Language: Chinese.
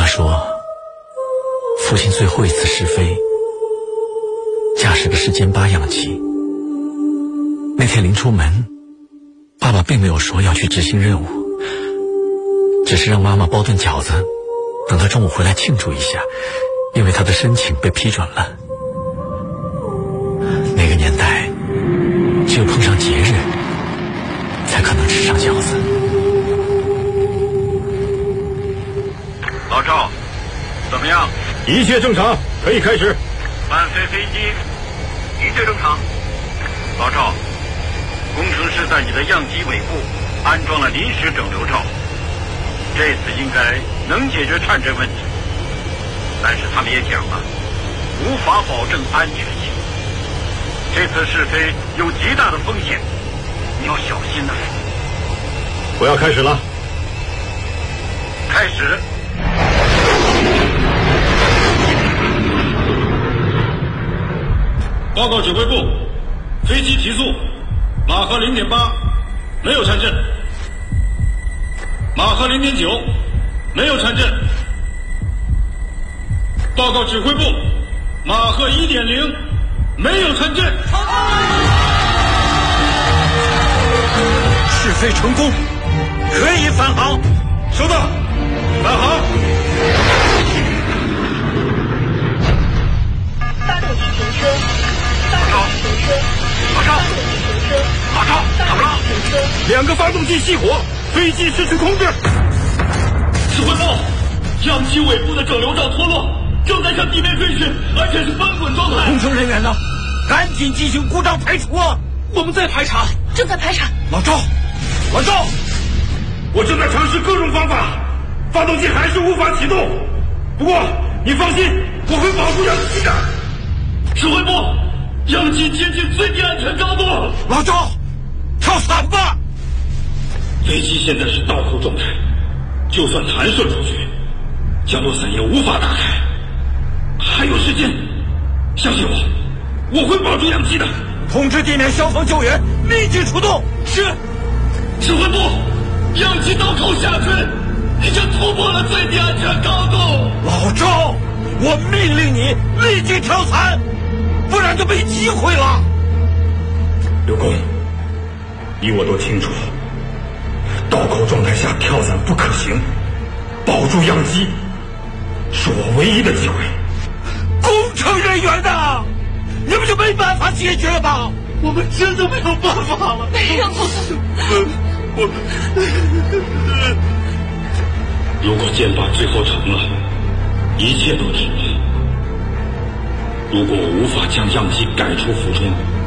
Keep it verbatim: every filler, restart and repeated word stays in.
说，父亲最后一次试飞，驾驶的是歼八样机。那天临出门，爸爸并没有说要去执行任务，只是让妈妈包顿饺子，等他中午回来庆祝一下，因为他的申请被批准了。那个年代，只有碰上节日，才可能吃上饺子。 老赵，怎么样？ 一切正常，可以开始。 翻飞飞机，一切正常。老赵，工程师在你的样机尾部安装了临时整流罩，这次应该能解决颤震问题。但是他们也讲了，无法保证安全性。这次试飞有极大的风险，你要小心呐、啊。 我要开始了。 开始。 报告指挥部，飞机提速，马赫零点八，没有颤震。马赫零点九，没有颤震。报告指挥部，马赫一点零，没有颤震。 试飞成功，可以返航。 收到，返航。 发动机停车。发动机停车。 老赵，老赵，怎么了？ 两个发动机熄火，飞机失去控制。 指挥部，样机尾部的整流罩脱落，正在向地面飞去，而且是翻滚状态。 工程人员呢？赶紧进行故障排除啊！ 我们在排查， 正在排查。 老赵，老赵， 我正在尝试各种方法，发动机还是无法启动。不过你放心，我会保住样机的。 指挥部，样机接近最低安全高度。 老赵，跳伞吧！ 飞机现在是倒扣状态，就算弹射出去，降落伞也无法打开。还有时间，相信我，我会保住样机的。 通知地面消防救援，立即出动。 是。指挥部，样机倒扣下坠，已经突破了最低安全高度。 老赵，我命令你立即跳伞，不然就没机会了。 刘工，你我都清楚，倒扣状态下跳伞不可行，保住样机是我唯一的机会。 工程人员呢？你们就没办法解决吗？ 我们真的没有办法了。 没有。 我如果歼八最后成了，一切都值了。如果我无法将样机改出俯冲，